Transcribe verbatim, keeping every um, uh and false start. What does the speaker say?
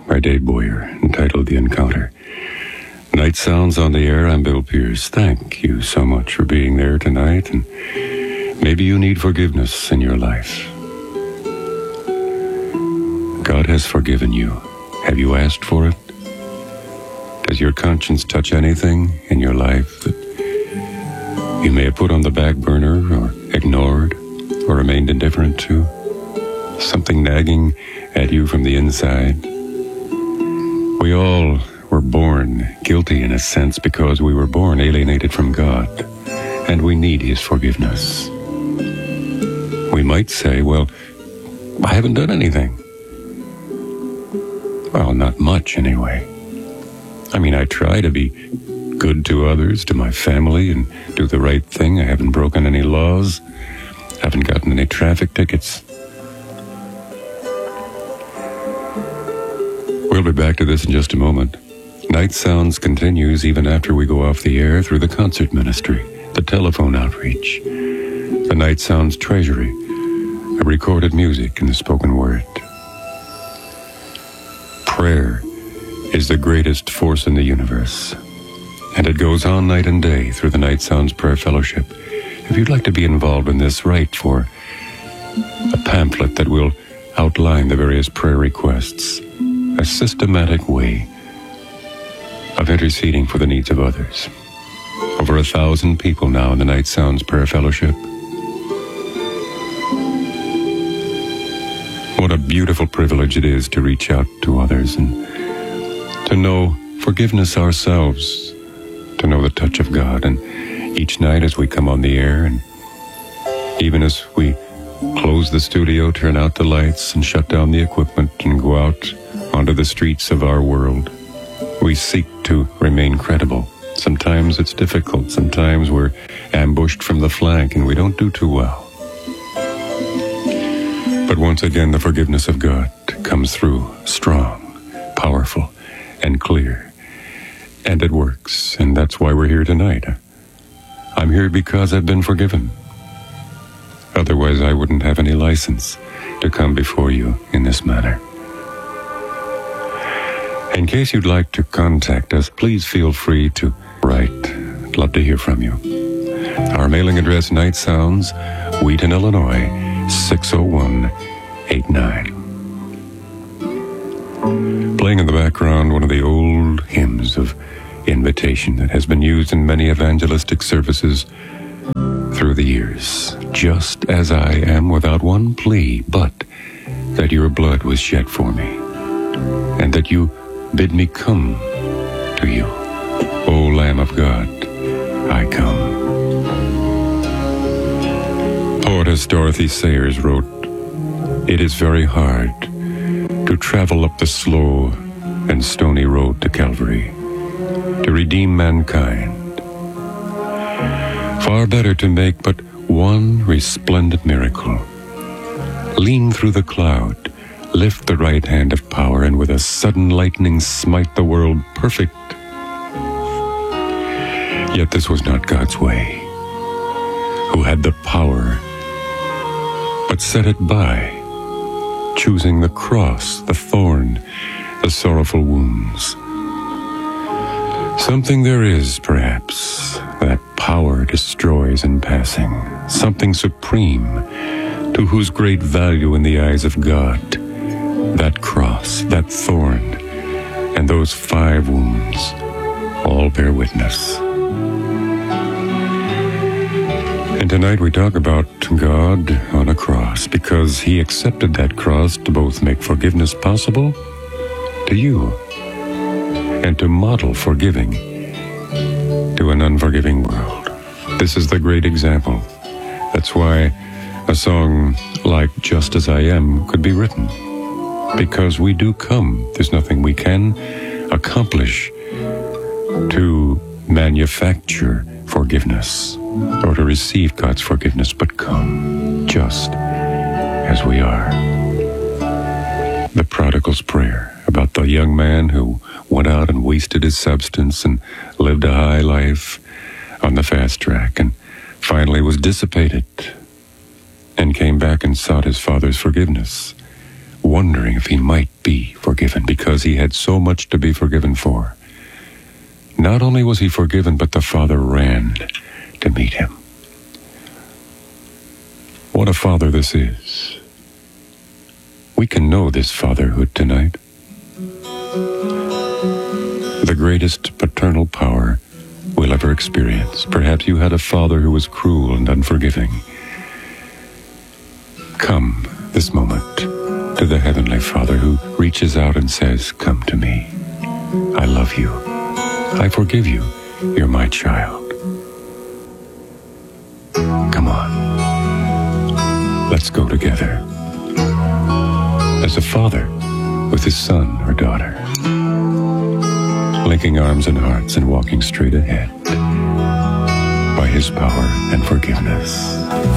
by Dave Boyer, entitled The Encounter. Night Sounds on the air. I'm Bill Pierce. Thank you so much for being there tonight, and maybe you need forgiveness in your life. God has forgiven you. Have you asked for it? Does your conscience touch anything in your life that you may have put on the back burner or ignored or remained indifferent to? Something nagging at you from the inside? We all were born guilty in a sense because we were born alienated from God, and we need His forgiveness. We might say, well, I haven't done anything. Well, not much anyway. I mean, I try to be good to others, to my family, and do the right thing. I haven't broken any laws, haven't gotten any traffic tickets. We'll be back to this in just a moment. Night Sounds continues even after we go off the air through the concert ministry, the telephone outreach, the Night Sounds treasury, of recorded music and the spoken word. Prayer is the greatest force in the universe, and it goes on night and day through the Night Sounds Prayer Fellowship. If you'd like to be involved in this, write for a pamphlet that will outline the various prayer requests, a systematic way of interceding for the needs of others. Over a thousand people now in the Night Sounds Prayer Fellowship. What a beautiful privilege it is to reach out to others and to know forgiveness ourselves, to know the touch of God. And each night as we come on the air, and even as we close the studio, turn out the lights and shut down the equipment and go out onto the streets of our world, we seek to remain credible. Sometimes it's difficult. Sometimes we're ambushed from the flank and we don't do too well. But once again, the forgiveness of God comes through strong, powerful, and clear. And it works. And that's why we're here tonight. I'm here because I've been forgiven. Otherwise, I wouldn't have any license to come before you in this manner. In case you'd like to contact us, please feel free to write. I'd love to hear from you. Our mailing address, Night Sounds, Wheaton, Illinois, six oh one eight nine. Playing in the background, one of the old hymns of invitation that has been used in many evangelistic services through the years. Just as I am, without one plea, but that your blood was shed for me, and that you bid me come to you. O Lamb of God, I come. Poetess Dorothy Sayers wrote, "It is very hard to travel up the slow and stony road to Calvary, to redeem mankind. Far better to make but one resplendent miracle. Lean through the cloud, lift the right hand of power, and with a sudden lightning smite the world perfect. Yet this was not God's way, who had the power, but set it by, choosing the cross, the thorn, the sorrowful wounds. Something there is, perhaps, that power destroys in passing, something supreme, to whose great value in the eyes of God, that cross, that thorn, and those five wounds all bear witness." And tonight we talk about God on a cross, because He accepted that cross to both make forgiveness possible to you and to model forgiving to an unforgiving world. This is the great example. That's why a song like Just As I Am could be written, because we do come. There's nothing we can accomplish to manufacture forgiveness or to receive God's forgiveness, but come just as we are. The prodigal's prayer, about the young man who went out and wasted his substance and lived a high life on the fast track and finally was dissipated and came back and sought his father's forgiveness. wondering if he might be forgiven because he had so much to be forgiven for. Not only was he forgiven, but the Father ran to meet him. What a Father this is. We can know this fatherhood tonight. The greatest paternal power we'll ever experience. Perhaps you had a father who was cruel and unforgiving. Come this moment to the Heavenly Father who reaches out and says, "Come to me. I love you. I forgive you. You're my child." Come on. Let's go together. As a father with his son or daughter, linking arms and hearts and walking straight ahead by his power and forgiveness.